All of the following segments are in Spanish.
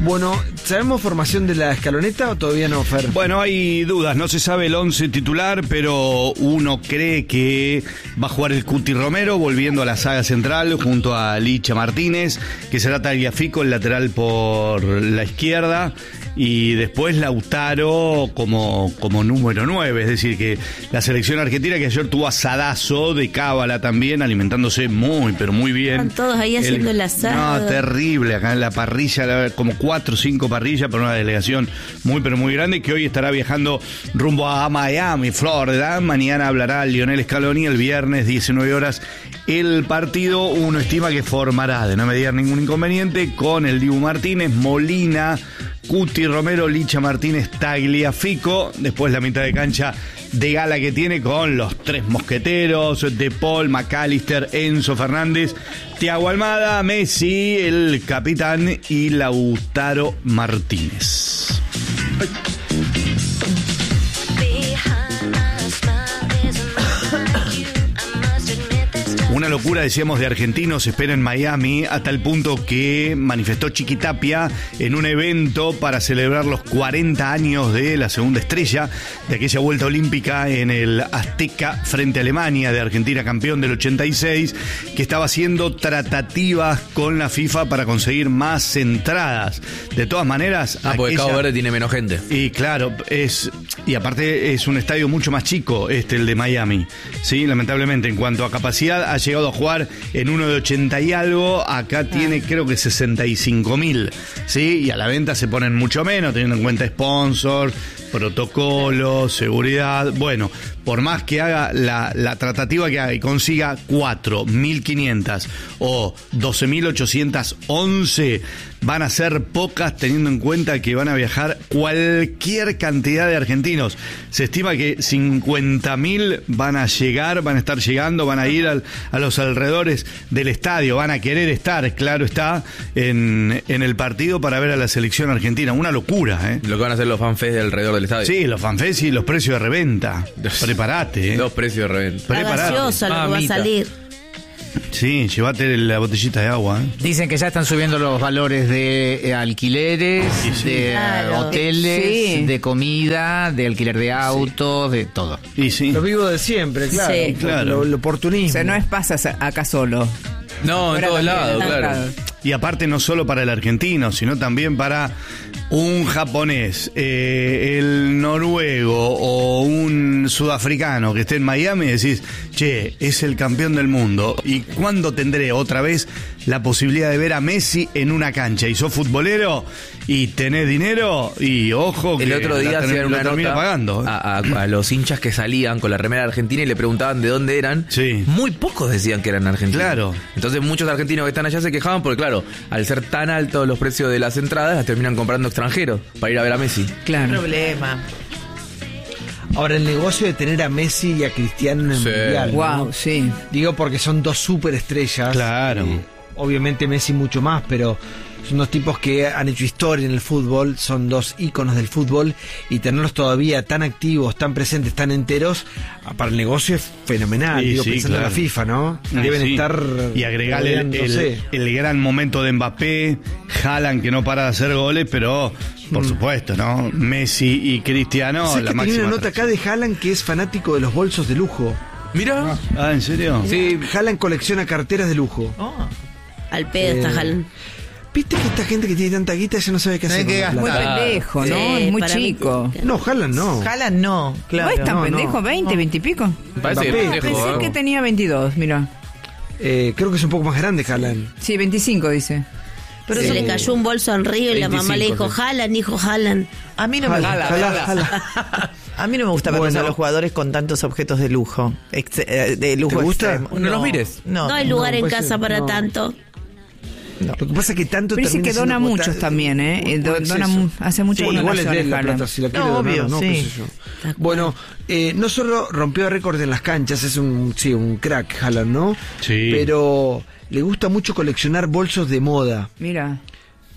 Bueno, ¿sabemos formación de la escaloneta o todavía no, Fer? Bueno, hay dudas, no se sabe el 11 titular, pero uno cree que va a jugar el Cuti Romero, volviendo a la saga central, junto a Licha Martínez, que será Tagliafico, el lateral por la izquierda, y después Lautaro como número 9, es decir, que la selección argentina, que ayer tuvo asadazo de cábala también, alimentándose muy, pero muy bien. Están todos ahí haciendo el asado. No, terrible, acá en la parrilla, como 4 o 5 parrillas, por una delegación muy, pero muy grande, que hoy estará viajando rumbo a Miami, Florida. Mañana hablará Lionel Scaloni, el viernes, 19 horas, el partido. Uno estima que formará, de no mediar ningún inconveniente, con el Dibu Martínez, Molina, Cuti Romero, Licha Martínez, Tagliafico. Después la mitad de cancha de gala que tiene con los 3 mosqueteros, De Paul, McAllister, Enzo Fernández, Thiago Almada, Messi, el capitán, y Lautaro Martínez. Una locura, decíamos, de argentinos espera en Miami, hasta el punto que manifestó Chiquitapia en un evento para celebrar los 40 años de la segunda estrella de aquella vuelta olímpica en el Azteca frente a Alemania, de Argentina campeón del 86, que estaba haciendo tratativas con la FIFA para conseguir más entradas. De todas maneras... Porque Cabo Verde tiene menos gente. Y claro, y aparte es un estadio mucho más chico, el de Miami, ¿sí? Lamentablemente, en cuanto a capacidad, ha llegado a jugar en uno de 80 y algo, acá tiene creo que 65.000, ¿sí? Y a la venta se ponen mucho menos, teniendo en cuenta sponsors, protocolos, seguridad. Bueno, por más que haga la tratativa que haga y consiga 4.500 o 12.811, van a ser pocas, teniendo en cuenta que van a viajar cualquier cantidad de argentinos. Se estima que 50.000 van a estar llegando, van a ir a los alrededores del estadio, van a querer estar, claro está, en el partido para ver a la selección argentina. Una locura, ¿eh? Lo que van a hacer los fanfests de alrededor del estadio. Sí, los fanfests y los precios de reventa. Prepárate, ¿eh? Los precios de reventa. La gaseosa lo que va a salir. Sí, llévate la botellita de agua, ¿eh? Dicen que ya están subiendo los valores de alquileres, de hoteles, de comida, de alquiler de autos, de todo. Y sí. Lo vivo de siempre, claro. Sí. Claro. El oportunismo. O sea, no es pasa acá solo. No, en todos lados, claro. Y aparte no solo para el argentino, sino también para un japonés, el noruego o un sudafricano que esté en Miami, y decís, che, es el campeón del mundo. ¿Y cuándo tendré otra vez la posibilidad de ver a Messi en una cancha? Y sos futbolero y tenés dinero, y ojo que el otro día hacían una nota pagando, ¿eh? a los hinchas que salían con la remera argentina y le preguntaban de dónde eran. Sí. Muy pocos decían que eran argentinos. Claro. Entonces muchos argentinos que están allá se quejaban porque, claro, al ser tan altos los precios de las entradas, las terminan comprando extranjeros para ir a ver a Messi. Claro. Problema. Ahora, el negocio de tener a Messi y a Cristiano en el Mundial, Wow, ¿no? sí. Digo porque son dos superestrellas. Claro. Obviamente Messi mucho más, pero son dos tipos que han hecho historia en el fútbol, son dos íconos del fútbol, y tenerlos todavía tan activos, tan presentes, tan enteros, para el negocio es fenomenal. Digo, pensando en la FIFA, ¿no? Deben estar... Y agregarle el gran momento de Mbappé, Haaland, que no para de hacer goles, pero por supuesto, ¿no? Messi y Cristiano, ¿Sabes la que máxima. tenía una nota acá de Haaland que es fanático de los bolsos de lujo? Mira. Ah, ¿en serio? Sí. Haaland colecciona carteras de lujo. Al pedo está Haaland. ¿Viste que esta gente que tiene tanta guita ya no sabe qué hacer? qué con la Muy plata? pendejo, ¿no? Sí, Es muy para mí chico. No, Haaland no. Haaland no, claro. ¿No es tan No, pendejo? no. ¿20, 20 y pico? Parece que Mbappé. pendejo, Pensé ¿eh? que tenía 22, mira. Creo que es un poco más grande Haaland. Sí, 25 dice. Pero se le cayó un bolso en Río y la mamá le dijo, Haaland, hijo Haaland. A mí no me gusta. Jala. A mí no me gusta ver Bueno. a los jugadores con tantos objetos de lujo. De lujo ¿Te gusta? extremo. No los mires. No hay lugar en pues, casa para no. tanto. Lo que pasa es que tanto Pero dice termina que dona siendo muchos también, ¿eh? Dona hace muchas Sí, igual es de él la Haaland. plata, si la quiere No, donar, obvio, no, sí. qué sé yo. Bueno, no solo rompió récords en las canchas, es un crack Haaland, ¿no? Sí. Pero le gusta mucho coleccionar bolsos de moda. Mira.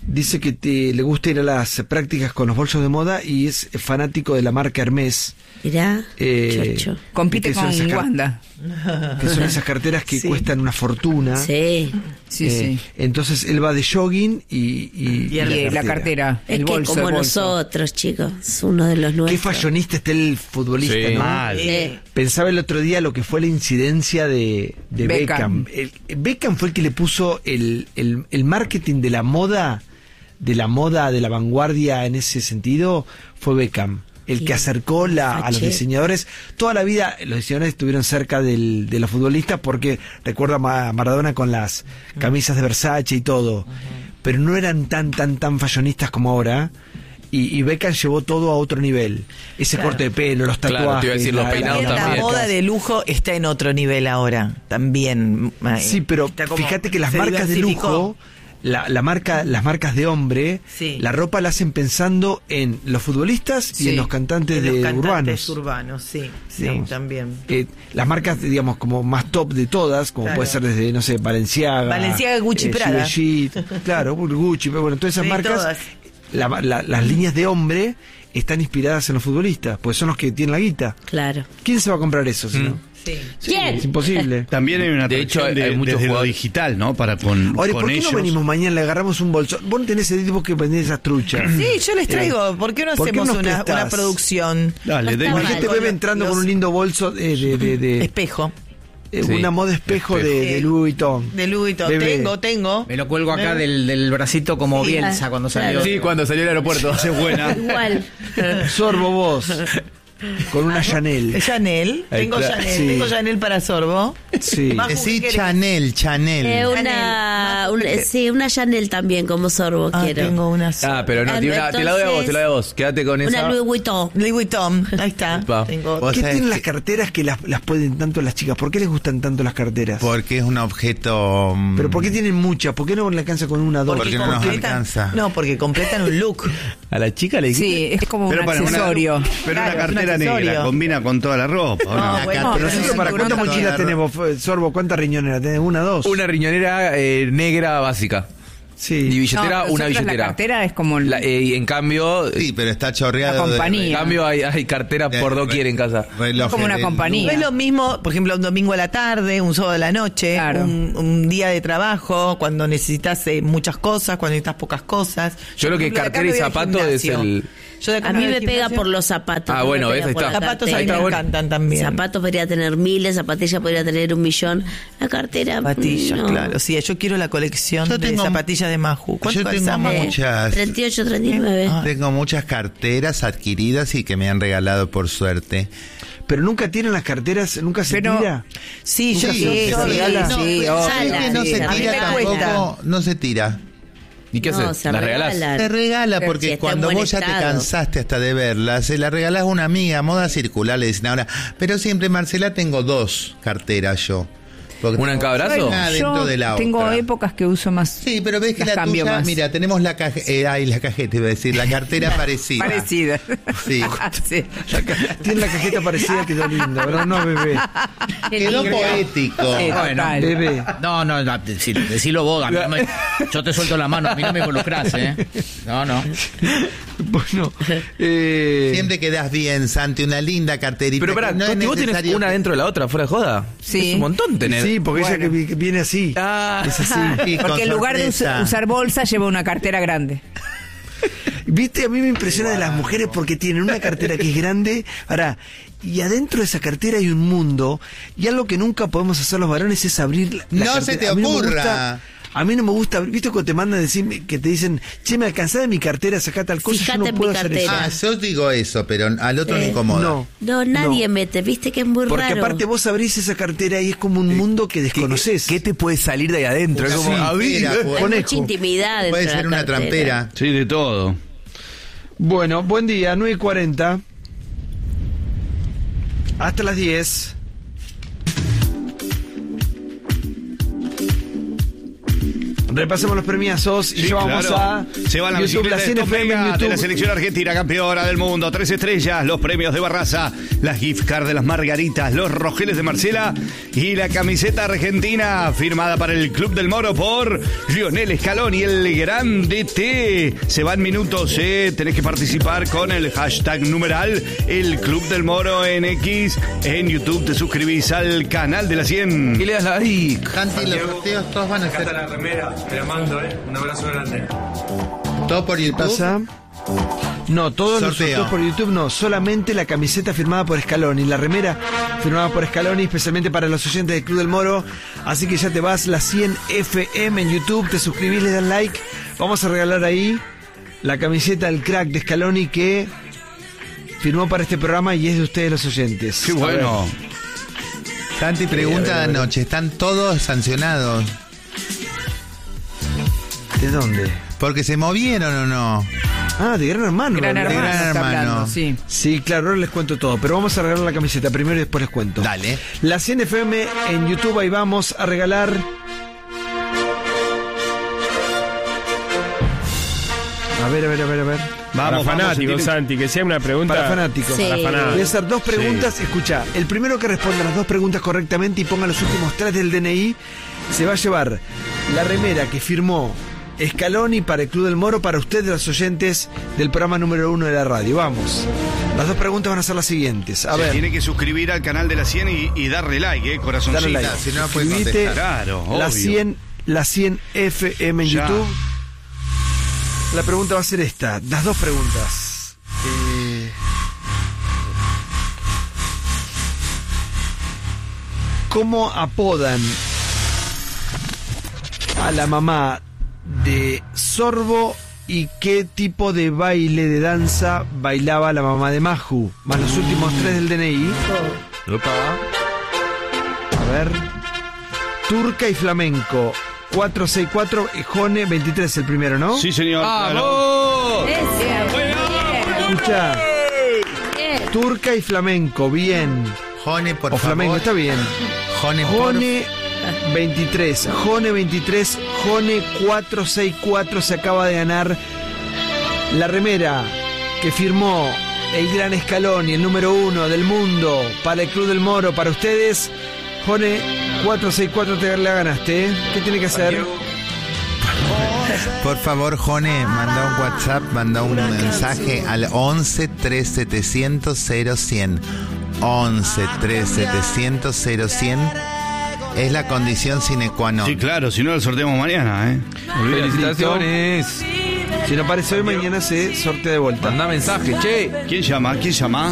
Dice que le gusta ir a las prácticas con los bolsos de moda y es fanático de la marca Hermès. Mirá, chocho. Compite con Wanda. Que son esas carteras que cuestan una fortuna. Sí. Sí. Entonces él va de jogging y la cartera, Es el que bolso. como el bolso. nosotros, chicos, es uno de los Qué nuestros. fashionista está el futbolista, Sí. ¿no? Mal. Sí. Pensaba el otro día lo que fue la incidencia de Beckham. Beckham fue el que le puso el marketing de la moda, de la vanguardia en ese sentido, fue Beckham. El que acercó a los diseñadores. Toda la vida los diseñadores estuvieron cerca de los futbolistas porque recuerdo a Maradona con las camisas de Versace y todo. Pero no eran tan fashionistas como ahora. Y Beckham llevó todo a otro nivel. Ese corte de pelo, los tatuajes. Claro, te iba a decir, los peinados La también. moda de lujo está en otro nivel ahora, también. Sí, pero Está como- fíjate que las se marcas de diversificó. lujo, las marcas de hombre, Sí. la ropa la hacen pensando en los futbolistas y en los cantantes de los de cantantes urbanos. sí, Digamos. también. Las marcas, digamos, como más top de todas, como Claro. puede ser desde, no sé, Balenciaga, Gucci, Prada. Givenchy, claro, Gucci, pero bueno, todas esas Sí, marcas, todas. las líneas de hombre están inspiradas en los futbolistas, pues son los que tienen la guita. Claro. ¿Quién se va a comprar eso si no? Sí. ¿Quién? Es imposible. También hay una De hecho, atracción hay muchos desde lo jugadores- digital, ¿no? Para con Ahora, ¿por qué ellos. no venimos mañana, le agarramos un bolso? Vos no tenés ese tipo que vendés esas truchas. Sí, yo les traigo. ¿Por qué no ¿por qué hacemos nos una prestás? producción? Dale, No de- está Imagínate mal. Bebe entrando con un lindo bolso de Espejo. Sí. una moda espejo de Louis Vuitton. De Louis Vuitton. Bebé. Tengo. Me lo cuelgo acá del bracito como Sí, Bielsa cuando salió. claro. Sí, cuando salió al aeropuerto. Esa es buena. Igual. Sorbo vos. Con una Chanel. Chanel. Ahí Tengo está. Chanel. Sí. Tengo Chanel para sorbo. Sí. Maju, Sí, ¿qué querés? Chanel. Una Chanel también como sorbo quiero. Tengo una. Pero no, te la doy a vos, te la doy a vos. Quédate con esa. Una Louis Vuitton. Louis Vuitton. Ahí está. Va. Tengo. Vos ¿Qué sabés tienen las que- carteras que las pueden tanto las chicas? ¿Por qué les gustan tanto las carteras? Porque es un objeto. ¿Pero por qué tienen muchas? ¿Por qué no le alcanza con una, dos? Porque no nos completan- alcanza. No, porque completan un look. A la chica le dijiste. Sí, es como un para accesorio. pero Claro, una es un cartera accesorio. negra combina con toda la ropa. ¿o no? No, La bueno, cartera Pero nosotros, ¿para cuántas con mochilas toda la ropa. tenemos, Sorbo? ¿Cuántas riñoneras tenés? ¿Una, dos? Una riñonera negra básica. Sí. Y billetera, No, una nosotros billetera. La cartera es como Y en cambio, Sí, pero está chorreado. La compañía. en cambio hay cartera de- por doquier en casa. relojes Como una de compañía. No es lo mismo, por ejemplo, un domingo a la tarde, un sábado a la noche, Claro. un día de trabajo, cuando necesitas muchas cosas, cuando necesitas pocas cosas. Yo creo que por ejemplo, de acá cartera y me voy al zapato es gimnasio. el... Yo de acá A mí voy me al pega gimnasio. por los zapatos. Ah, no me bueno, pega ¿ves? Ahí por está. la Zapatos a mí cartera. me Está bueno. encantan también. Zapatos podría tener miles, zapatillas podría tener 1.000.000. La cartera. Zapatillas, no. claro. Sí, yo quiero la colección Yo de tengo- zapatillas de Maju. ¿Cuánto Yo tengo calzamos? muchas. 38, 39. Tengo muchas carteras adquiridas y que me han regalado por suerte. Pero nunca tienen las carteras, nunca se Pero- tira. Sí, yo Sí, sí. se regala. No, Sí, pero obvio. ¿sabes que no Sí, se a mí tira me tampoco? cuesta. No se tira. ¿Y qué No, haces? se ¿Las regalás? regalan. Se regala Pero si porque está en cuando buen vos ya te estado. cansaste hasta de verla, se la regalás a una amiga, moda circular, le dicen ahora. Pero siempre, Marcela, tengo dos carteras yo. Porque ¿Una en cada tengo brazo? una dentro Yo de la tengo otra. épocas que uso más. Sí, pero ves que las la cambio tuya, más. mira, tenemos la la cajeta, iba a decir, la cartera parecida. Parecida. Sí. Sí. Tiene la cajeta parecida, quedó lindo, pero no, bebé. Quedó poético. Sí, Bueno, total. Bebé. No, decilo vos, a mí no me- yo te suelto la mano, a mí no me involucras, ¿eh? No. Bueno, Siempre quedás bien, Santi, una linda carterita. Pero pará, que no es ¿vos tenés necesario una que- dentro de la otra, fuera de joda? Sí. Es un montón tener. sí, porque ella que viene así. Ah, Es así. Sí, con Porque en lugar de sorpresa. usar bolsa, lleva una cartera grande. Viste, a mí me impresiona de las mujeres porque tienen una cartera que es grande. Ahora, y adentro de esa cartera hay un mundo. Y algo que nunca podemos hacer los varones es abrir la No cartera. se te A mí no me ocurra. gusta- a mí no me gusta, ¿viste cuando te mandan a decir, que te dicen, che, me alcanzás de mi cartera, sacá tal cosa? Fíjate yo no en mi puedo hacer eso. cartera. Ah, yo digo eso, pero al otro le incomoda. No. No, nadie No. mete, viste que es muy Porque raro. aparte vos abrís esa cartera y es como un mundo que desconoces. ¿Qué te puede salir de ahí adentro? Es Una como, trampera, abrí. pues. Hay conejo. mucha intimidad dentro Puede de la ser una cartera. trampera. Sí, de todo. Bueno, buen día, 9:40. Hasta las 10. Repasemos los premiazos y Sí, ya vamos claro. a Se va la YouTube, bicicleta la de 100 Top FM en Mega de la YouTube. selección argentina, campeona del mundo. 3 estrellas, los premios de Barraza, las gift cards de las Margaritas, los rojeles de Marcela y la camiseta argentina firmada para el Club del Moro por Lionel Scaloni, el grande T. Se van minutos, tenés que participar con el hashtag numeral el Club del Moro en X. En YouTube te suscribís al canal de la 100. Y le das like. Santi, los sorteos todos van a ser. la remera, te la mando, un abrazo grande. ¿Todo por ¿Qué YouTube? pasa? No, todos los Sorteo. sorteos por YouTube no, solamente la camiseta firmada por Scaloni, la remera firmada por Scaloni, especialmente para los oyentes del Club del Moro. Así que ya te vas, la 100 FM en YouTube, te suscribís, le das like. Vamos a regalar ahí la camiseta del crack de Scaloni que firmó para este programa y es de ustedes los oyentes. Qué bueno. Santi pregunta de anoche, ¿están todos sancionados? ¿De dónde? Porque se movieron o no. Ah, de Gran Hermano. Gran ¿verdad? Hermano Gran está Hermano. hablando, sí. Sí, claro, ahora les cuento todo, pero vamos a regalar la camiseta primero y después les cuento. Dale. La 100 FM en YouTube, ahí vamos a regalar. A ver. Vamos, Para fanáticos, vamos, Santi, que sea una pregunta. Para fanáticos. Sí. Para Voy a fanáticos. hacer dos preguntas. Escucha, el primero que responda las dos preguntas correctamente y ponga los últimos 3 del DNI, se va a llevar la remera que firmó Scaloni para el Club del Moro, para ustedes, los oyentes del programa número 1 de la radio. Vamos. Las dos preguntas van a ser las siguientes. A Se ver. tiene que suscribir al canal de la 100 y darle like, corazoncito. Dale like. Si no, no puede Suscribite. contestar. Claro, La obvio. 100 FM en Ya. YouTube. La pregunta va a ser esta. Las dos preguntas. ¿Cómo apodan a la mamá de Sorbo y qué tipo de baile de danza bailaba la mamá de Maju? Más los últimos 3 del DNI. A ver. Turca y flamenco. 464, Jone 23 el primero, ¿no? Sí, señor. claro. ¡Vamos! Escucha. Turca y flamenco, bien. Jone, por O favor. flamenco, está bien. Jone, Jone 23, Jone 23, Jone 464 se acaba de ganar la remera que firmó el gran Scaloni, el número 1 del mundo para el Club del Moro, para ustedes. Jone 464 te la ganaste, ¿eh? ¿Qué tiene que hacer? Por favor, Jone, manda un WhatsApp, manda un mensaje al 11 3700 0100. 11 3700 0100 es la condición sine qua non. Sí, claro, si no lo sorteamos mañana, Olvídate. ¡Felicitaciones! Si no aparece hoy, mañana se sortea de vuelta. Manda mensaje, che. ¿Quién llama? ¿Quién llama?